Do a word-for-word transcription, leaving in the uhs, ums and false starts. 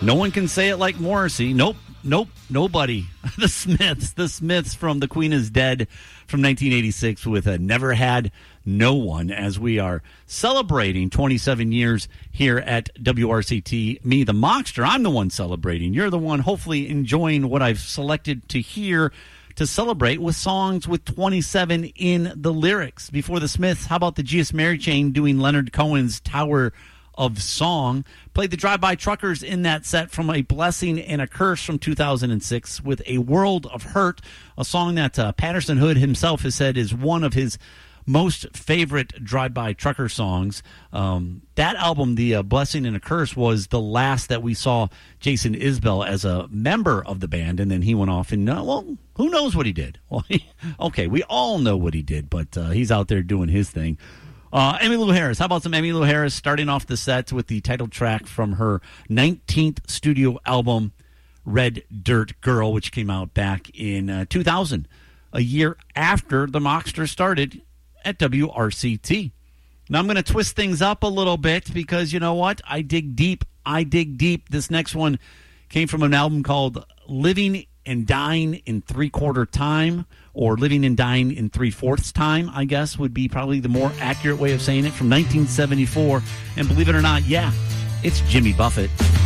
No one can say it like Morrissey. Nope, nope, nobody. The Smiths, the Smiths from The Queen is Dead from nineteen eighty-six with a Never Had No One, as we are celebrating twenty-seven years here at W R C T. Me, the Mockster, I'm the one celebrating. You're the one hopefully enjoying what I've selected to hear to celebrate with songs with twenty-seven in the lyrics. Before the Smiths, how about the G S Mary Chain doing Leonard Cohen's Tower of Song? Played the Drive-By Truckers in that set from A Blessing and a Curse from two thousand six with A World of Hurt, a song that uh, Patterson Hood himself has said is one of his most favorite Drive-By Trucker songs. Um, that album, The uh, Blessing and a Curse, was the last that we saw Jason Isbell as a member of the band, and then he went off and, uh, well, who knows what he did? Well, he, okay, we all know what he did, but uh, he's out there doing his thing. Uh, Emmylou Harris. How about some Emmylou Harris starting off the set with the title track from her nineteenth studio album, Red Dirt Girl, which came out back in uh, two thousand, a year after the Mockster started at W R C T. Now I'm going to twist things up a little bit because you know what? I dig deep. I dig deep. This next one came from an album called Living and Dying in Three-Quarter Time, or Living and Dying in Three-Fourths Time, I guess would be probably the more accurate way of saying it, from nineteen seventy-four. And believe it or not, yeah, it's Jimmy Buffett.